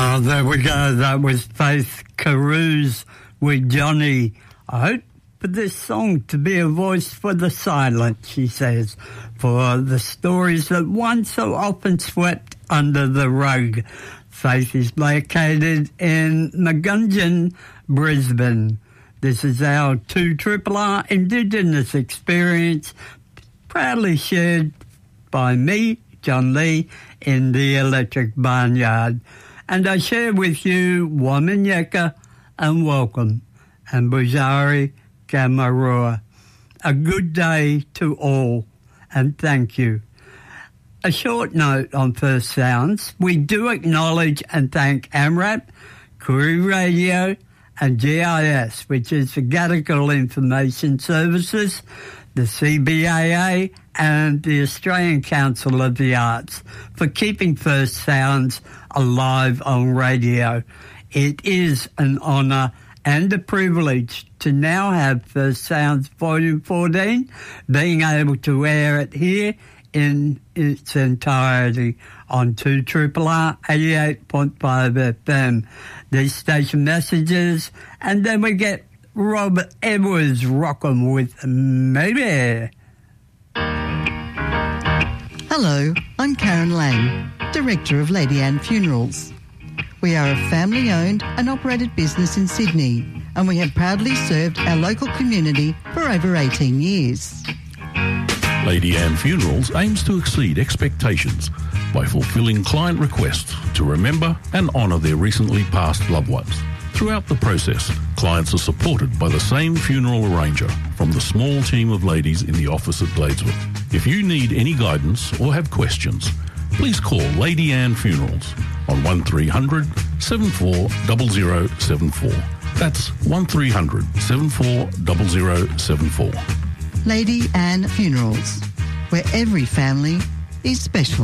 Oh, there we go. That was Faith Carews with Johnny. I hope for this song to be a voice for the silent, she says, for the stories that once so often swept under the rug. Faith is located in Magunjan, Brisbane. This is our 2RRR Indigenous experience, proudly shared by me, John Lee, in the Electric Barnyard. And I share with you Waminyeka and welcome, and Bujari Kamarua. A good day to all, and thank you. A short note on First Sounds. We do acknowledge and thank AMRAP, Koori Radio, and GIS, which is the Gadigal Information Services, the CBAA, and the Australian Council of the Arts for keeping First Sounds alive on radio. It is an honour and a privilege to now have First Sounds Volume 14, being able to air it here in its entirety on 2RRR 88.5 FM. These station messages, and then we get Robert Edwards rocking with Maybe. Hello, I'm Karen Lang, Director of Lady Anne Funerals. We are a family-owned and operated business in Sydney, and we have proudly served our local community for over 18 years. Lady Anne Funerals aims to exceed expectations by fulfilling client requests to remember and honour their recently passed loved ones. Throughout the process, clients are supported by the same funeral arranger from the small team of ladies in the office at Gladeswood. If you need any guidance or have questions, please call Lady Anne Funerals on 1300 740074. That's 1300 740074. Lady Anne Funerals, where every family is special.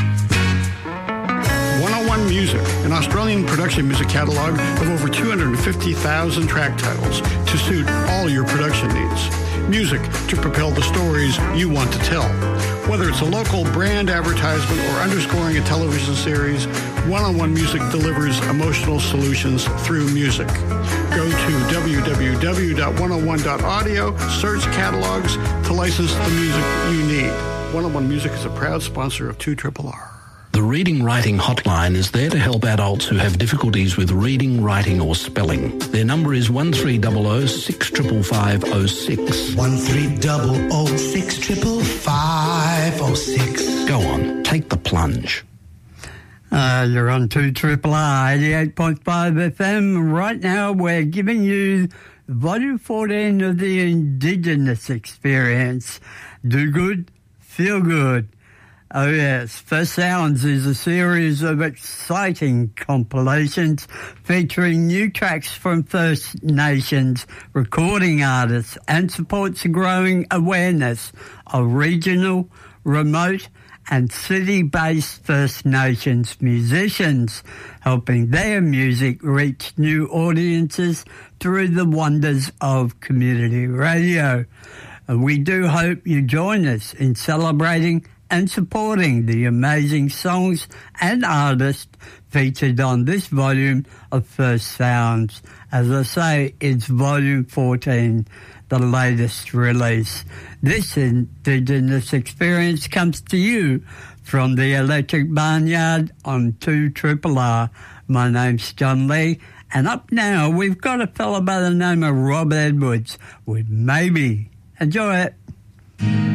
101 Music, an Australian production music catalogue of over 250,000 track titles to suit all your production needs. Music to propel the stories you want to tell. Whether it's a local brand advertisement or underscoring a television series, 101 Music delivers emotional solutions through music. Go to www.101.audio, search catalogs to license the music you need. 101 Music is a proud sponsor of 2RRR. The Reading Writing Hotline is there to help adults who have difficulties with reading, writing or spelling. Their number is 1300 65506. 1300 65506. Go on, take the plunge. You're on 2RRR 88.5 FM. Right now we're giving you Volume 14 of the Indigenous Experience. Do good, feel good. Oh yes, First Sounds is a series of exciting compilations featuring new tracks from First Nations recording artists and supports a growing awareness of regional, remote and city-based First Nations musicians, helping their music reach new audiences through the wonders of community radio. And we do hope you join us in celebrating and supporting the amazing songs and artists featured on this volume of First Sounds. As I say, it's Volume 14, the latest release. This Indigenous Experience comes to you from the Electric Barnyard on 2RRR. My name's John Lee, and up now we've got a fella by the name of Rob Edwards with Maybe. Enjoy it.